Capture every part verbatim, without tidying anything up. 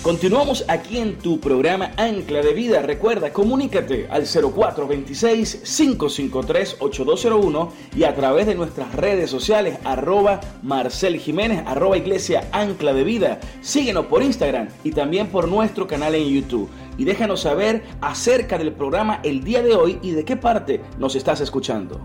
Continuamos aquí en tu programa Ancla de Vida. Recuerda, comunícate al cero cuatro dos seis, cinco cinco tres, ocho dos cero uno y a través de nuestras redes sociales, arroba Marcel Jiménez, arroba Iglesia Ancla de Vida. Síguenos por Instagram y también por nuestro canal en YouTube. Y déjanos saber acerca del programa el día de hoy y de qué parte nos estás escuchando.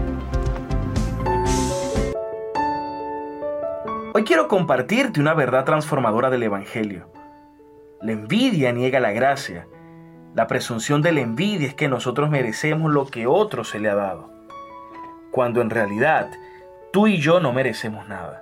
Hoy quiero compartirte una verdad transformadora del Evangelio. La envidia niega la gracia. La presunción de la envidia es que nosotros merecemos lo que otro se le ha dado, cuando en realidad tú y yo no merecemos nada.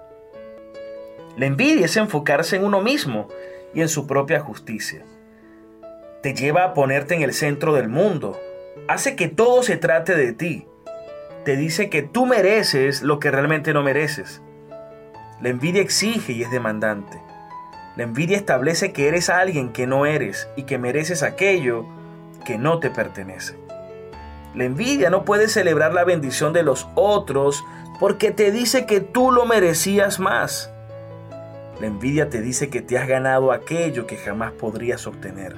La envidia es enfocarse en uno mismo y en su propia justicia. Te lleva a ponerte en el centro del mundo. Hace que todo se trate de ti. Te dice que tú mereces lo que realmente no mereces. La envidia exige y es demandante. La envidia establece que eres alguien que no eres y que mereces aquello que no te pertenece. La envidia no puede celebrar la bendición de los otros porque te dice que tú lo merecías más. La envidia te dice que te has ganado aquello que jamás podrías obtener.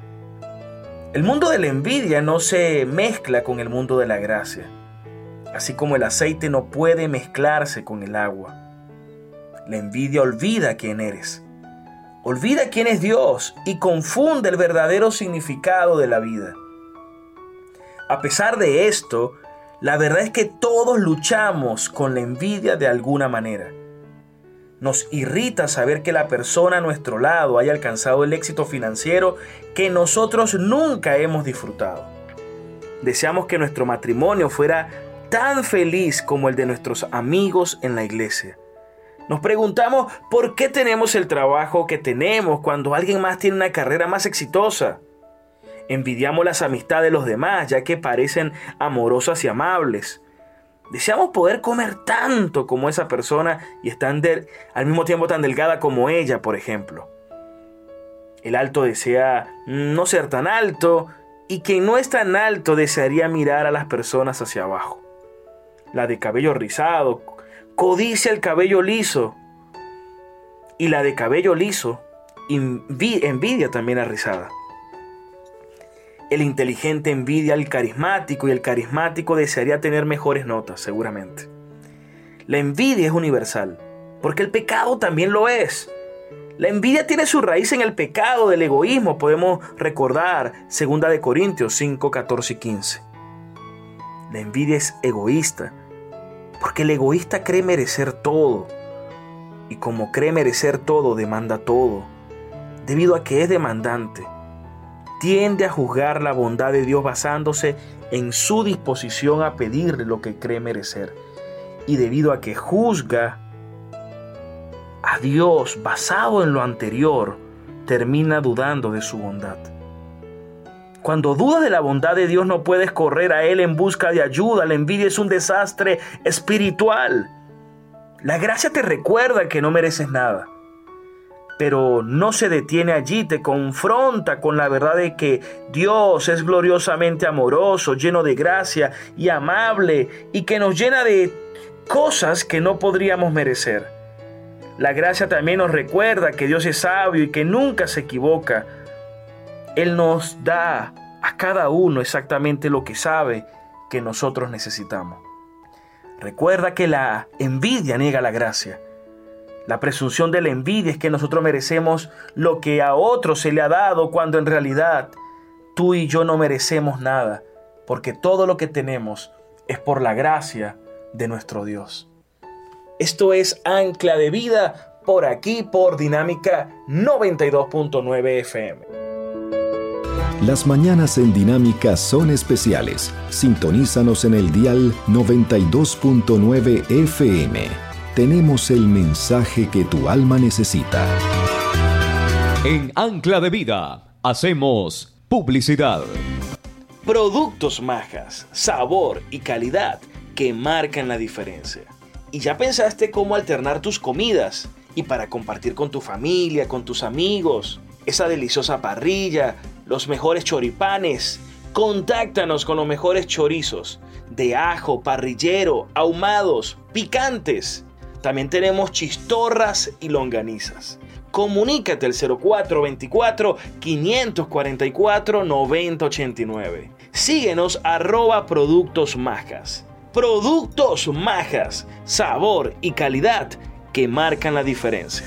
El mundo de la envidia no se mezcla con el mundo de la gracia, así como el aceite no puede mezclarse con el agua. La envidia olvida quién eres. Olvida quién es Dios y confunde el verdadero significado de la vida. A pesar de esto, la verdad es que todos luchamos con la envidia de alguna manera. Nos irrita saber que la persona a nuestro lado haya alcanzado el éxito financiero que nosotros nunca hemos disfrutado. Deseamos que nuestro matrimonio fuera tan feliz como el de nuestros amigos en la iglesia. Nos preguntamos por qué tenemos el trabajo que tenemos cuando alguien más tiene una carrera más exitosa. Envidiamos las amistades de los demás ya que parecen amorosas y amables. Deseamos poder comer tanto como esa persona y estar de, al mismo tiempo tan delgada como ella, por ejemplo. El alto desea no ser tan alto y quien no es tan alto desearía mirar a las personas hacia abajo. La de cabello rizado codicia el cabello liso y la de cabello liso envidia también a rizada. El inteligente envidia al carismático y el carismático desearía tener mejores notas, seguramente. La envidia es universal, porque el pecado también lo es. La envidia tiene su raíz en el pecado del egoísmo. Podemos recordar segunda de Corintios cinco, catorce y quince. La envidia es egoísta, porque el egoísta cree merecer todo. Y como cree merecer todo, demanda todo. Debido a que es demandante, tiende a juzgar la bondad de Dios basándose en su disposición a pedirle lo que cree merecer. Y debido a que juzga a Dios basado en lo anterior, termina dudando de su bondad. Cuando dudas de la bondad de Dios, no puedes correr a Él en busca de ayuda. La envidia es un desastre espiritual. La gracia te recuerda que no mereces nada, pero no se detiene allí, te confronta con la verdad de que Dios es gloriosamente amoroso, lleno de gracia y amable, y que nos llena de cosas que no podríamos merecer. La gracia también nos recuerda que Dios es sabio y que nunca se equivoca. Él nos da a cada uno exactamente lo que sabe que nosotros necesitamos. Recuerda que la envidia niega la gracia. La presunción de la envidia es que nosotros merecemos lo que a otro se le ha dado, cuando en realidad tú y yo no merecemos nada, porque todo lo que tenemos es por la gracia de nuestro Dios. Esto es Ancla de Vida, por aquí por Dinámica noventa y dos punto nueve F M. Las mañanas en Dinámica son especiales. Sintonízanos en el dial noventa y dos punto nueve F M. Tenemos el mensaje que tu alma necesita. En Ancla de Vida hacemos publicidad. Productos Majas, sabor y calidad que marcan la diferencia. ¿Y ya pensaste cómo alternar tus comidas? Y para compartir con tu familia, con tus amigos, esa deliciosa parrilla, los mejores choripanes. Contáctanos con los mejores chorizos de ajo, parrillero, ahumados, picantes. También tenemos chistorras y longanizas. Comunícate al cero cuatro dos cuatro, cinco cuatro cuatro, nueve cero ocho nueve. Síguenos arroba Productos Majas. Productos Majas, sabor y calidad que marcan la diferencia.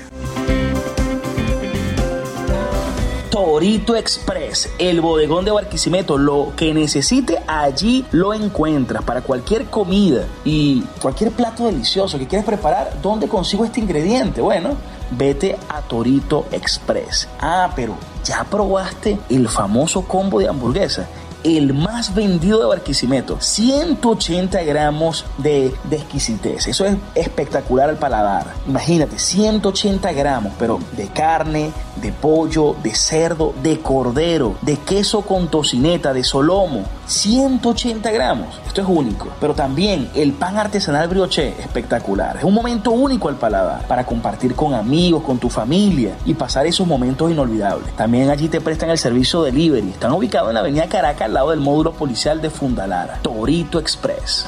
Torito Express, el bodegón de Barquisimeto. Lo que necesite allí lo encuentras para cualquier comida y cualquier plato delicioso que quieras preparar. ¿Dónde consigo este ingrediente? Bueno, vete a Torito Express. Ah, pero ¿ya probaste el famoso combo de hamburguesa? El más vendido de Barquisimeto, ciento ochenta gramos de, de exquisitez. Eso es espectacular al paladar. Imagínate, ciento ochenta gramos, pero de carne, de pollo, de cerdo, de cordero, de queso con tocineta, de solomo. ciento ochenta gramos. Esto es único. Pero también el pan artesanal brioché, espectacular. Es un momento único al paladar para compartir con amigos, con tu familia y pasar esos momentos inolvidables. También allí te prestan el servicio delivery. Están ubicados en la avenida Caracas, al lado del módulo policial de Fundalara. Torito Express.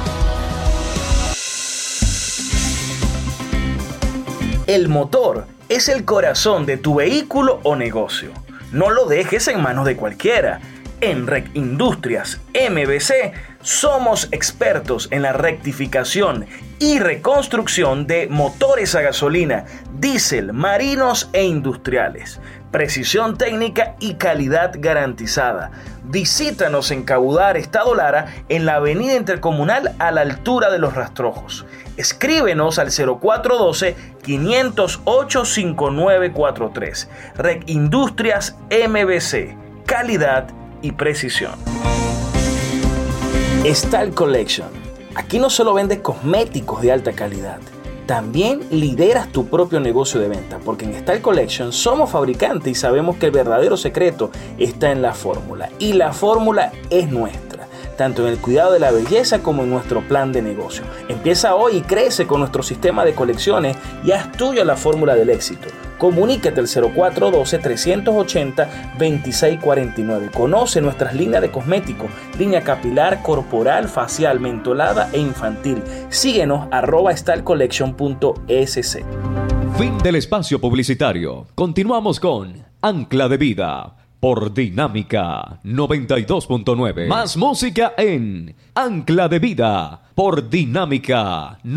El motor es el corazón de tu vehículo o negocio. No lo dejes en manos de cualquiera. En Rec Industrias M B C somos expertos en la rectificación y reconstrucción de motores a gasolina, diésel, marinos e industriales. Precisión técnica y calidad garantizada. Visítanos en Caudar, Estado Lara, en la avenida Intercomunal a la altura de Los Rastrojos. Escríbenos al cero cuatro uno dos, cinco cero ocho, cinco nueve cuatro tres. Rec Industrias M B C. Calidad y precisión. Style Collection. Aquí no solo vendes cosméticos de alta calidad, también lideras tu propio negocio de venta, porque en Style Collection somos fabricantes y sabemos que el verdadero secreto está en la fórmula, y la fórmula es nuestra, tanto en el cuidado de la belleza como en nuestro plan de negocio. Empieza hoy y crece con nuestro sistema de colecciones y haz tuya la fórmula del éxito. Comunícate al cero cuatro uno dos, tres ocho cero, dos seis cuatro nueve. Conoce nuestras líneas de cosméticos, línea capilar, corporal, facial, mentolada e infantil. Síguenos arroba style collection punto es. Fin del espacio publicitario. Continuamos con Ancla de Vida por Dinámica noventa y dos punto nueve. Más música en Ancla de Vida por Dinámica